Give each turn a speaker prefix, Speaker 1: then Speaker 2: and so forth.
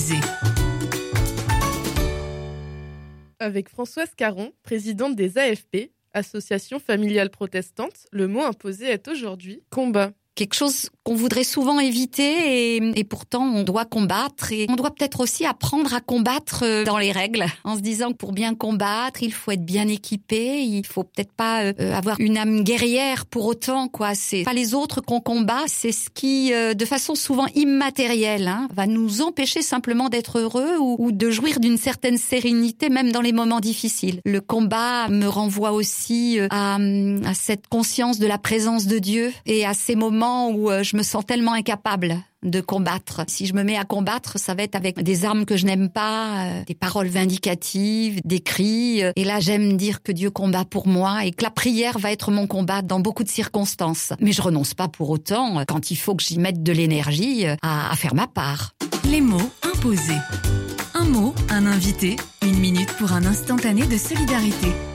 Speaker 1: imposé.
Speaker 2: Avec Françoise Caron, présidente des AFP, Association familiale protestante, le mot imposé est aujourd'hui combat.
Speaker 3: Quelque chose qu'on voudrait souvent éviter et pourtant on doit combattre et on doit peut-être aussi apprendre à combattre dans les règles en se disant que pour bien combattre, il faut être bien équipé, il faut peut-être pas avoir une âme guerrière pour autant quoi. C'est pas les autres qu'on combat, c'est ce qui de façon souvent immatérielle va nous empêcher simplement d'être heureux ou de jouir d'une certaine sérénité même dans les moments difficiles. Le combat me renvoie aussi à cette conscience de la présence de Dieu et à ces moments où je me sens tellement incapable de combattre. Si je me mets à combattre, ça va être avec des armes que je n'aime pas, des paroles vindicatives, des cris. Et là, j'aime dire que Dieu combat pour moi et que la prière va être mon combat dans beaucoup de circonstances. Mais je renonce pas pour autant, quand il faut que j'y mette de l'énergie, à faire ma part.
Speaker 1: Les mots imposés. Un mot, un invité, 1 minute pour un instantané de solidarité.